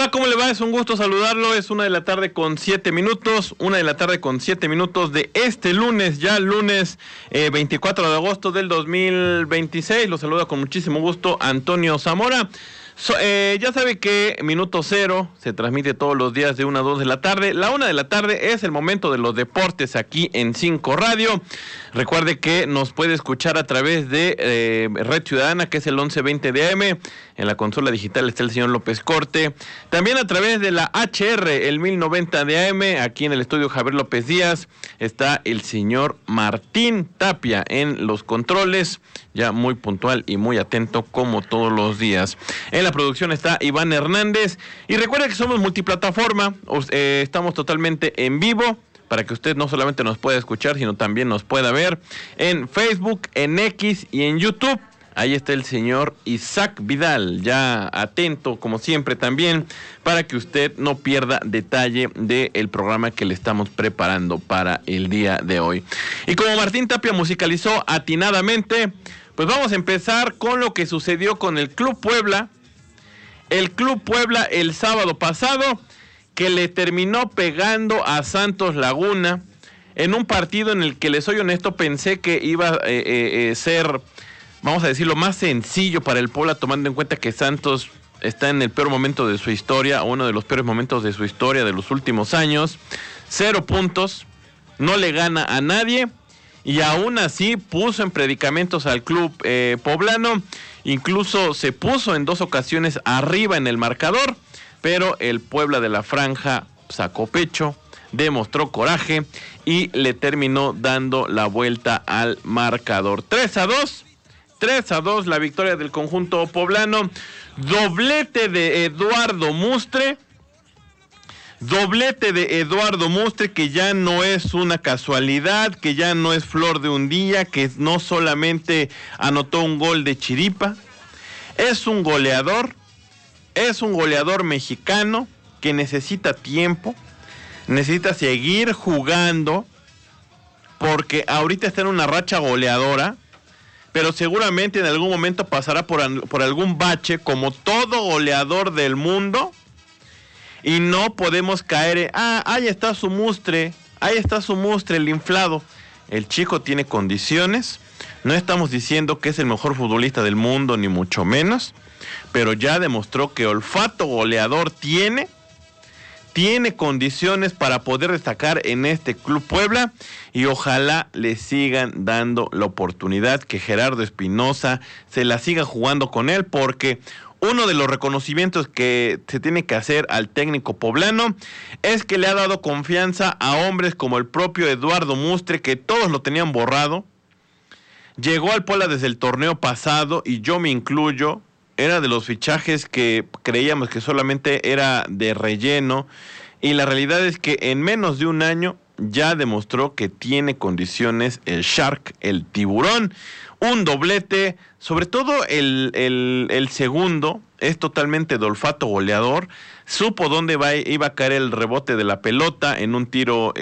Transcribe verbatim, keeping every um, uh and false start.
Hola, ¿cómo le va? Es un gusto saludarlo. Es una de la tarde con siete minutos. Una de la tarde con siete minutos de este lunes, ya lunes eh, veinticuatro de agosto del dos mil veintiséis. Lo saluda con muchísimo gusto Antonio Zamora. So, eh, ya sabe que Minuto Cero se transmite todos los días de una a dos de la tarde. La una de la tarde es el momento de los deportes aquí en cinco Radio. Recuerde que nos puede escuchar a través de eh, Red Ciudadana, que es el once veinte de A M. En la consola digital está el señor López Corte. También a través de la H R, el mil noventa de A M. Aquí en el estudio Javier López Díaz está el señor Martín Tapia en los controles. Ya muy puntual y muy atento como todos los días. En la producción está Iván Hernández. Y recuerda que somos multiplataforma. Eh, estamos totalmente en vivo, para que usted no solamente nos pueda escuchar, sino también nos pueda ver en Facebook, en X y en YouTube. Ahí está el señor Isaac Vidal, ya atento como siempre también, para que usted no pierda detalle del programa que le estamos preparando para el día de hoy. Y como Martín Tapia musicalizó atinadamente, pues vamos a empezar con lo que sucedió con el Club Puebla. El Club Puebla el sábado pasado, que le terminó pegando a Santos Laguna en un partido en el que, les soy honesto, pensé que iba a eh, eh, ser, vamos a decirlo, más sencillo para el Puebla, tomando en cuenta que Santos está en el peor momento de su historia, uno de los peores momentos de su historia de los últimos años. Cero puntos, no le gana a nadie y aún así puso en predicamentos al club eh, poblano. Incluso se puso en dos ocasiones arriba en el marcador, pero el Puebla de la Franja sacó pecho, demostró coraje y le terminó dando la vuelta al marcador. tres a dos, tres a dos la victoria del conjunto poblano. Doblete de Eduardo Mustre, doblete de Eduardo Mustre, que ya no es una casualidad, que ya no es flor de un día, que no solamente anotó un gol de chiripa, es un goleador. Es un goleador mexicano que necesita tiempo, necesita seguir jugando, porque ahorita está en una racha goleadora, pero seguramente en algún momento pasará por, por algún bache, como todo goleador del mundo, y no podemos caer en, ah, ahí está su mustre, ahí está su mustre, el inflado. El chico tiene condiciones, no estamos diciendo que es el mejor futbolista del mundo, ni mucho menos, pero ya demostró que olfato goleador tiene, tiene condiciones para poder destacar en este Club Puebla, y ojalá le sigan dando la oportunidad, que Gerardo Espinosa se la siga jugando con él, porque uno de los reconocimientos que se tiene que hacer al técnico poblano es que le ha dado confianza a hombres como el propio Eduardo Mustre, que todos lo tenían borrado. Llegó al Puebla desde el torneo pasado, y yo me incluyo, era de los fichajes que creíamos que solamente era de relleno, y la realidad es que en menos de un año ya demostró que tiene condiciones el Shark, el tiburón. Un doblete, sobre todo el, el, el segundo, es totalmente de olfato goleador, supo dónde va, iba a caer el rebote de la pelota en un tiro